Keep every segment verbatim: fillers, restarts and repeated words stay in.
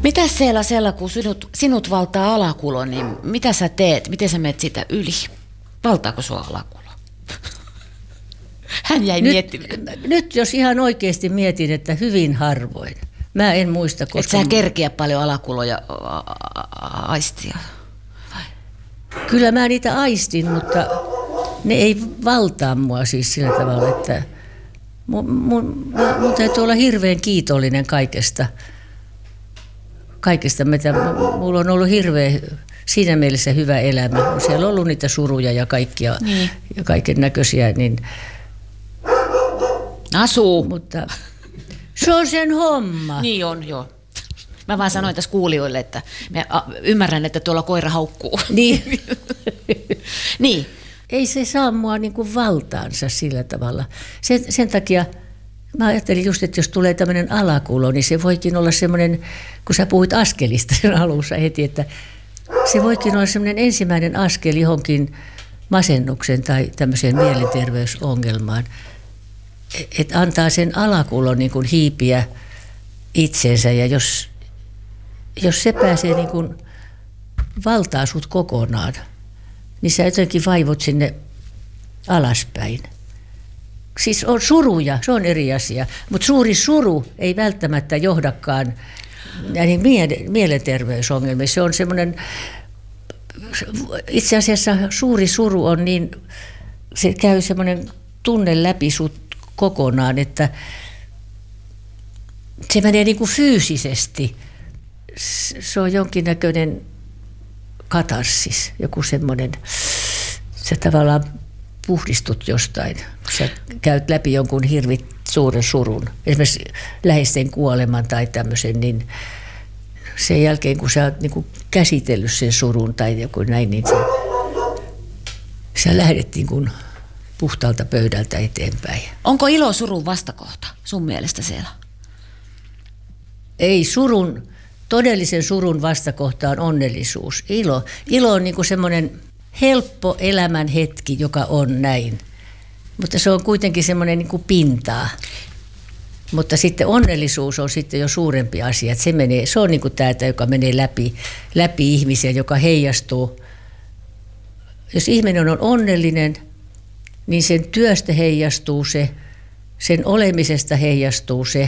Mitä siellä, siellä kun sinut, sinut valtaa alakulo, niin mitä sä teet? Miten sä menet sitä yli? Valtaako sua alakulo? Hän jäi nyt, miettimään. Nyt jos ihan oikeasti mietin, että hyvin harvoin. Mä en muista, koska... Et sä kerkiä paljon alakuloja aistia? Vai? Kyllä mä niitä aistin, mutta ne ei valtaa mua siis sillä tavalla, että mun, mun, mun täytyy olla hirveän kiitollinen kaikesta. Kaikesta, mitä mulla on ollut hirveän siinä mielessä hyvä elämä. On siellä ollut niitä suruja ja kaikkia niin. ja kaiken näköisiä, niin... Asuu. Mutta se on sen homma. Niin on, joo. Mä vaan sanoin tässä kuulijoille, että mä ymmärrän, että tuolla koira haukkuu. Niin. Niin. Ei se saa mua niin kuin valtaansa sillä tavalla. Sen, sen takia mä ajattelin just, että jos tulee tämmöinen alakulo, niin se voikin olla semmoinen, kun sä puhuit askelista sen alussa heti, että se voikin olla semmoinen ensimmäinen askel johonkin masennuksen tai tämmöiseen mielenterveysongelmaan. Että antaa sen alakulon niin kuin hiipiä itsensä ja jos, jos se pääsee niin kuin valtaa sut kokonaan, niin sä jotenkin vaivut sinne alaspäin. Siis on suruja, se on eri asia, mutta suuri suru ei välttämättä johdakaan näihin mielenterveysongelmiin. Se on semmoinen, itse asiassa suuri suru on niin, se käy semmoinen tunne läpi sut kokonaan, että se menee niin kuin fyysisesti. Se on jonkinnäköinen katarssis, joku semmoinen, sä tavallaan puhdistut jostain, kun sä käyt läpi jonkun hirvit suuren surun, esimerkiksi läheisten kuoleman tai tämmöisen, niin sen jälkeen kun sä oot niin kuin käsitellyt sen surun tai joku näin, niin sä, sä lähdet niin kuin puhtaalta pöydältä eteenpäin. Onko ilo surun vastakohta sun mielestä siellä? Ei surun, todellisen surun vastakohta on onnellisuus. Ilo, ilo on niin kuin semmoinen helppo elämän hetki, joka on näin. Mutta se on kuitenkin semmoinen niin kuin pintaa. Mutta sitten onnellisuus on sitten jo suurempi asia. Se, menee, se on niin kuin tämä, joka menee läpi, läpi ihmisiä, joka heijastuu. Jos ihminen on onnellinen, niin sen työstä heijastuu se, sen olemisesta heijastuu se,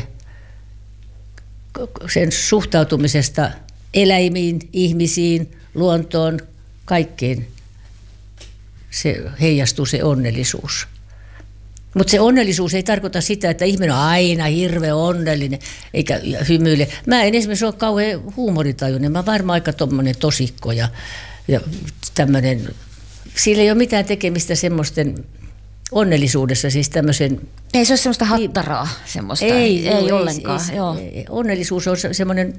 sen suhtautumisesta eläimiin, ihmisiin, luontoon, kaikkeen se heijastuu se onnellisuus. Mutta se onnellisuus ei tarkoita sitä, että ihminen on aina hirveän onnellinen eikä hymyile. Mä en esimerkiksi ole kauhean huumoritajuinen, mä oon varmaan aika tommonen tosikko ja, ja tämmöinen. Sillä ei ole mitään tekemistä semmoisten onnellisuudessa, siis tämmöisen... Ei se ole semmoista hattaraa, semmoista, ei, ei, ei ollenkaan. Ei, joo. Ei, onnellisuus on semmoinen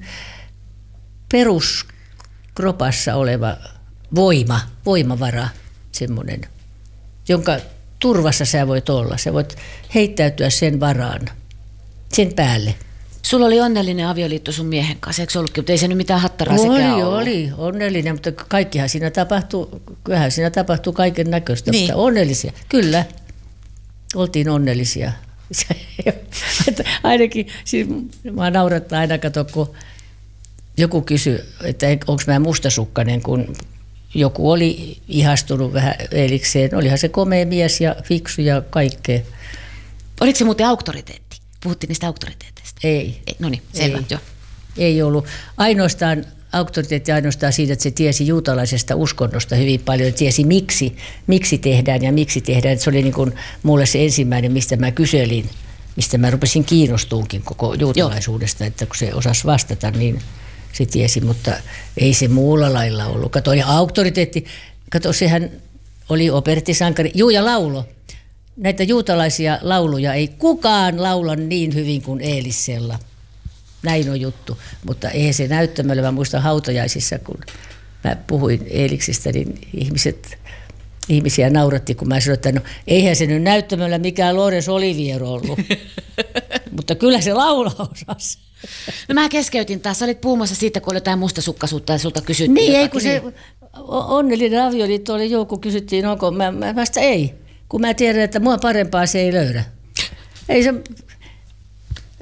peruskropassa oleva voima, voimavara, semmoinen, jonka turvassa sä voit olla. Sä voit heittäytyä sen varaan, sen päälle. Sulla oli onnellinen avioliitto sun miehen kanssa, eikö ollutkin? Mutta ei se nyt mitään hattaraa sekään Oli, ollut. oli, onnellinen, mutta kaikkihan siinä tapahtuu, kyllähän siinä tapahtuu kaiken näköistä, niin. Mutta onnellisia, kyllä, oltiin onnellisia. Ainakin, siis mä naurattaa aina, kato, kun joku kysyy, että onko mä mustasukkainen, kun joku oli ihastunut vähän Eelikseen. Olihan se komea mies ja fiksu ja kaikkea. Oliko se muuten auktoriteetti? Puhuttiin niistä auktoriteeteista. Ei. Ei no niin, selvä. Ei. Joo. Ei ollut. Ainoastaan auktoriteetti ainoastaan siitä, että se tiesi juutalaisesta uskonnosta hyvin paljon. Tiesi miksi, miksi tehdään ja miksi tehdään. Se oli niin kuin mulle se ensimmäinen, mistä mä kyselin, mistä mä rupesin kiinnostuunkin koko juutalaisuudesta, Joo. Että kun se osasi vastata, niin se tiesi, mutta ei se muulla lailla ollut. Kato, ja auktoriteetti, kato, sehän oli operettisankari. Juu, ja laulo. Näitä juutalaisia lauluja ei kukaan laula niin hyvin kuin Eelissella. Näin on juttu. Mutta eihän se näyttämöllä, mä muistan hautajaisissa, kun mä puhuin Eeliksistä, niin ihmiset, ihmisiä nauratti, kun mä sanoin, että no eihän se nyt näyttämöllä mikään Laurence Olivier ollut. Mutta kyllä se laulaa osasi. No mä keskeytin taas. Sä olit puhumassa siitä, kun oli jotain mustasukkaisuutta ja sulta kysyttiin. Niin, jotakin. ei kun se onnellinen avioliitto oli joku, kysyttiin, onko, mä, mä vasta ei. Kun mä tiedän, että mua parempaa se ei löydä. Ei se,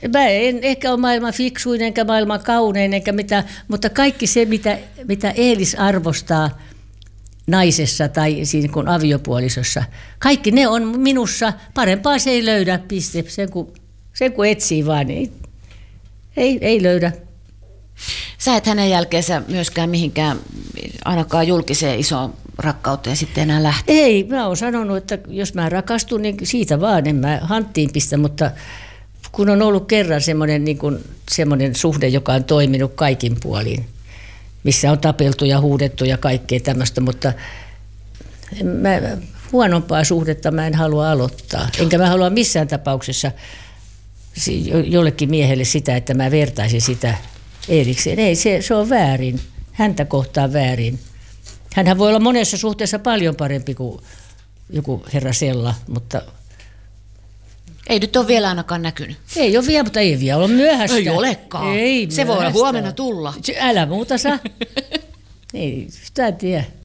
Mä en ehkä ole maailman fiksuin enkä maailman kaunein, enkä mitä, mutta kaikki se, mitä, mitä Eelis arvostaa naisessa tai siinä kuin aviopuolisossa, kaikki ne on minussa, parempaa se ei löydä, piste. Sen kun, sen kun etsii vaan, ei, ei, ei löydä. Sä et hänen jälkeensä myöskään mihinkään, ainakaan julkiseen isoon rakkauteen sitten enää lähteä. Ei, mä oon sanonut, että jos mä rakastun, niin siitä vaan en mä hanttiin pistä, mutta kun on ollut kerran semmoinen, niin kuin, semmoinen suhde, joka on toiminut kaikin puolin, missä on tapeltu ja huudettu ja kaikkea tämmöistä, mutta mä, huonompaa suhdetta mä en halua aloittaa. Enkä mä halua missään tapauksessa jollekin miehelle sitä, että mä vertaisin sitä erikseen. Ei, se, se on väärin. Häntä kohtaa väärin. Hänhän voi olla monessa suhteessa paljon parempi kuin joku herra Sella, mutta ei nyt ole vielä ainakaan näkynyt. Ei ole vielä, mutta ei vielä ole myöhäistä. Ei olekaan. Ei se voi olla huomenna tulla. Älä muuta saa. Ei sitä tiedä.